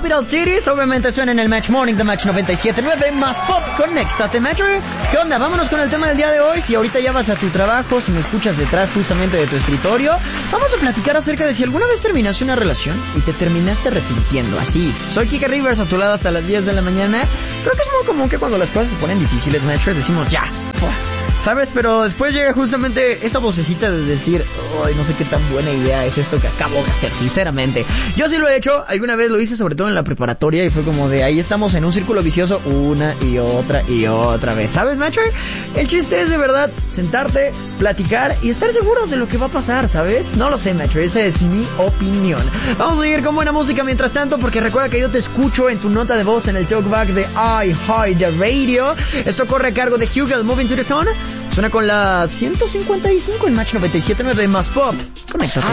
Capital Cities, obviamente suena en el Match Morning de Match 97.9, más pop, conéctate, Metro. ¿Qué onda? Vámonos con el tema del día de hoy. Si ahorita ya vas a tu trabajo, si me escuchas detrás justamente de tu escritorio, vamos a platicar acerca de si alguna vez terminaste una relación y te terminaste arrepintiendo. Así, soy Kike Rivers, a tu lado hasta las 10 de la mañana. Creo que es muy común que cuando las cosas se ponen difíciles, Metro, decimos ya, ¿sabes? Pero después llega justamente esa vocecita de decir, ay, no sé qué tan buena idea es esto que acabo de hacer, sinceramente. Yo sí lo he hecho, alguna vez lo hice, sobre todo en la preparatoria, y fue como de ahí estamos en un círculo vicioso una y otra vez. ¿Sabes, Matcher? El chiste es de verdad sentarte, platicar y estar seguros de lo que va a pasar, ¿sabes? No lo sé, Matcher, esa es mi opinión. Vamos a ir con buena música mientras tanto, porque recuerda que yo te escucho en tu nota de voz en el talkback de iHeartRadio. Esto corre a cargo de Hugel, Moving to the Sun. Suena con la 155 en Match 97.9 más pop. Conéctate.